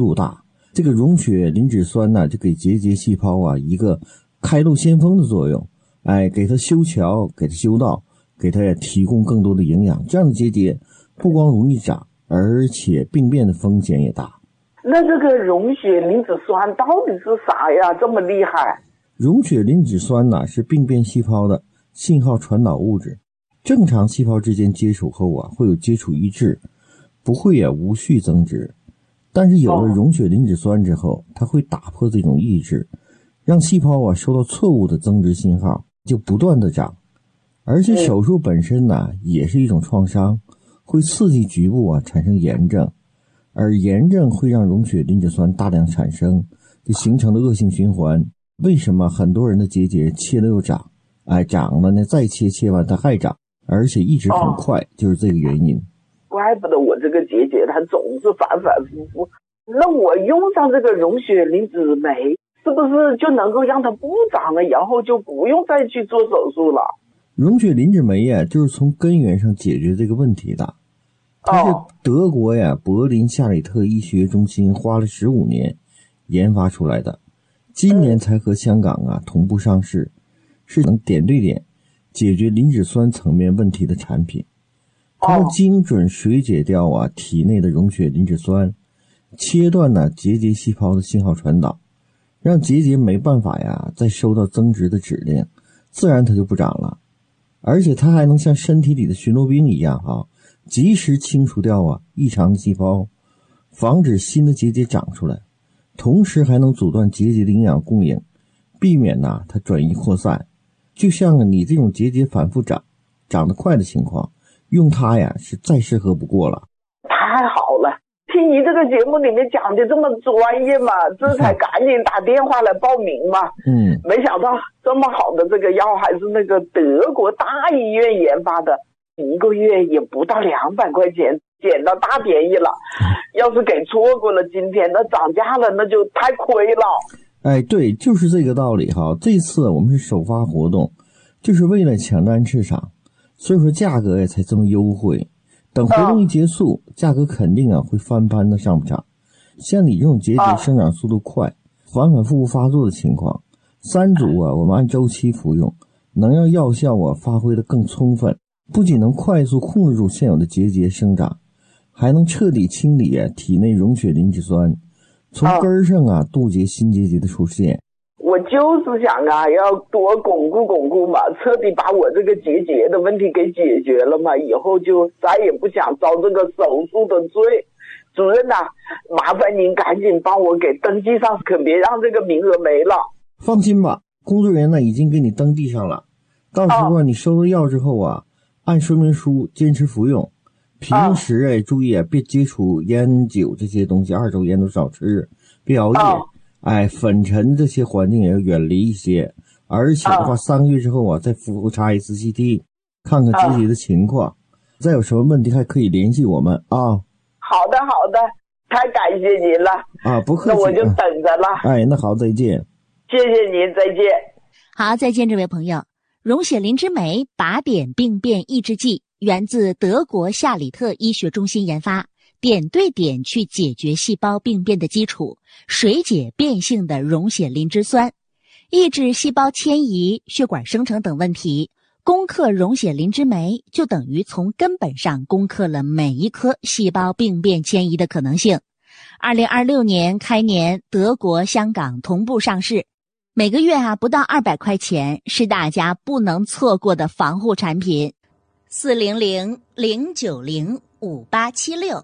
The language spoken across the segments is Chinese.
度大。这个溶血磷脂酸呢，就给结节细胞啊一个开路先锋的作用，给它修桥，给它修道，给它提供更多的营养。这样的结节不光容易长，而且病变的风险也大。 那这个溶血磷脂酸到底是啥呀？这么厉害？ 溶血磷脂酸呢，是病变细胞的信号传导物质。正常细胞之间接触后啊，会有接触抑制，不会无序增殖。但是有了溶血磷脂酸之后，它会打破这种抑制，让细胞收到错误的增殖信号，就不断的长。而且手术本身呢，也是一种创伤，会刺激局部产生炎症，而炎症会让溶血磷脂酸大量产生，就形成了恶性循环。为什么很多人的结节切了又长，长了呢再切，切完它还长，而且一直很快，就是这个原因。 怪不得我这个结节它总是反反复复。那我用上这个溶血磷脂酶，是不是就能够让它不长了，然后就不用再去做手术了？ 溶血磷脂酶就是从根源上解决这个问题的。它是德国柏林夏里特医学中心花了15年研发出来的，今年才和香港同步上市，是能点对点解决磷脂酸层面问题的产品。它能精准水解掉体内的溶血磷脂酸，切断结节细胞的信号传导，让结节没办法再收到增殖的指令，自然它就不长了。而且它还能像身体里的巡逻兵一样及时清除掉异常的细胞，防止新的结节长出来，同时还能阻断结节的营养供应，避免它转移扩散。就像你这种结节反复长得快的情况，用它是再适合不过了。 太好了，听你这个节目里面讲的这么专业嘛，这才赶紧打电话来报名嘛。没想到这么好的这个药还是那个德国大医院研发的，一个月也不到200块钱，捡到大便宜了。要是给错过了今天，那涨价了，那就太亏了。 对，就是这个道理这次我们是首发活动，就是为了抢占市场，所以说价格才这么优惠。等活动一结束，价格肯定会翻番的上不涨。像你这种结节生长速度快，反反复复发作的情况，3组我们按周期服用，能让药效发挥得更充分，不仅能快速控制住现有的结节生长，还能彻底清理体内溶血磷脂酸，从根上杜绝新结节的出现。 我就是想要多巩固巩固嘛，彻底把我这个结节的问题给解决了嘛，以后就再也不想遭这个手术的罪。主任麻烦您赶紧帮我给登记上，可别让这个名额没了。 放心吧，工作人员已经给你登记上了。到时候你收了药之后按说明书坚持服用，平时注意别接触烟酒这些东西，2手烟都少吃，别熬夜。粉尘这些环境也要远离一些，而且的话3个月之后再复查一次 CT， 看看结节的情况，再有什么问题还可以联系我们好的好的，太感谢您了不客气， 那我就等着了。 那好，再见。 谢谢您，再见。 好，再见，这位朋友。溶血磷脂酶靶点病变抑制剂源自德国夏里特医学中心研发，点对点去解决细胞病变的基础，水解变性的溶血磷脂酸，抑制细胞迁移、血管生成等问题。攻克溶血磷脂酶就等于从根本上攻克了每一颗细胞病变迁移的可能性。2026年开年，德国、香港同步上市，每个月不到200块钱，是大家不能错过的防护产品。400-090-5876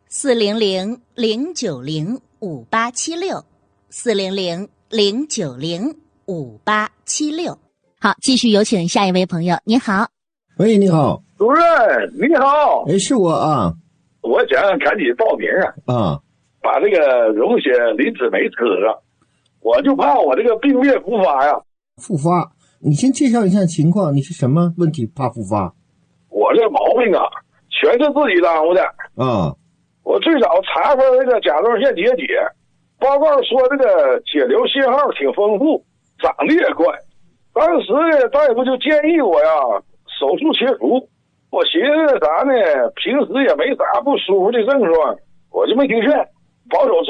400-090-5876 400-090-5876。好，继续有请下一位朋友。你好。 喂，你好。 主任你好。 是我我想赶紧报名把这个溶血磷脂酶吃上，我就怕我这个病变复发呀。 复发？你先介绍一下情况，你是什么问题怕复发？ 我这毛病全是自己耽误的我最早查出这个甲状腺结节，报告说这个血流信号挺丰富，长得也快。当时呢，大夫就建议我手术切除。我寻思啥呢，平时也没啥不舒服的症状，我就没听劝，保守治